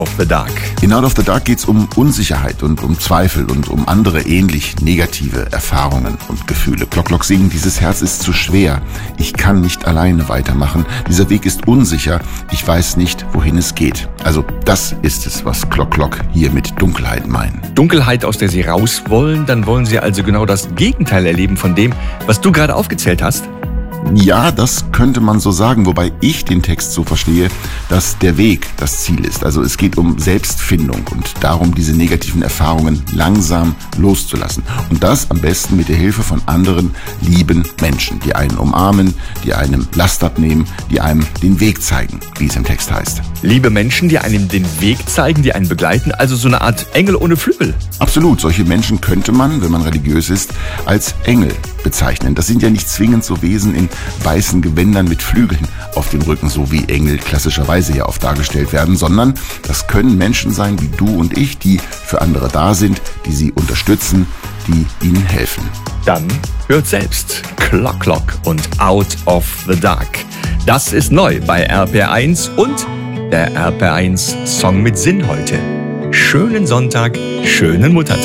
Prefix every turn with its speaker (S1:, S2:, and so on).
S1: of the Dark.
S2: In Out of the Dark geht es um Unsicherheit und um Zweifel und um andere ähnlich negative Erfahrungen und Gefühle. Klock Klock singen, dieses Herz ist zu schwer. Ich kann nicht alleine weitermachen. Dieser Weg ist unsicher. Ich weiß nicht, wohin es geht. Also das ist es, was Klock Klock hier mit Dunkelheit meinen.
S1: Dunkelheit, aus der Sie raus wollen, dann wollen Sie also genau das Gegenteil erleben von dem, was du gerade aufgezählt hast?
S2: Ja, das könnte man so sagen, wobei ich den Text so verstehe, dass der Weg das Ziel ist. Also es geht um Selbstfindung und darum, diese negativen Erfahrungen langsam loszulassen. Und das am besten mit der Hilfe von anderen lieben Menschen, die einen umarmen, die einem Last abnehmen, die einem den Weg zeigen, wie es im Text heißt.
S1: Liebe Menschen, die einem den Weg zeigen, die einen begleiten, also so eine Art Engel ohne Flügel.
S2: Absolut, solche Menschen könnte man, wenn man religiös ist, als Engel bezeichnen. Das sind ja nicht zwingend so Wesen in weißen Gewändern mit Flügeln auf dem Rücken, so wie Engel klassischerweise hier oft dargestellt werden, sondern das können Menschen sein wie du und ich, die für andere da sind, die sie unterstützen, die ihnen helfen.
S1: Dann hört selbst Klock Klock und Out of the Dark. Das ist neu bei RPR1 und der RPR1 Song mit Sinn heute. Schönen Sonntag, schönen Muttertag.